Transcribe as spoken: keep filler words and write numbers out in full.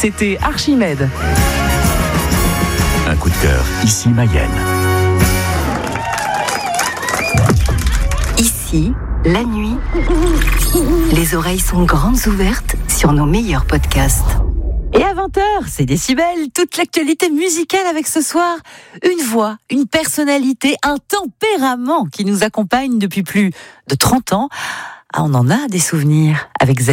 C'était Archimède. Un coup de cœur, ici Mayenne. Ici, la nuit, les oreilles sont grandes ouvertes sur nos meilleurs podcasts. Et à vingt heures, c'est Décibel, toute l'actualité musicale avec ce soir. Une voix, une personnalité, un tempérament qui nous accompagne depuis plus de trente ans. Ah, on en a des souvenirs avec Z.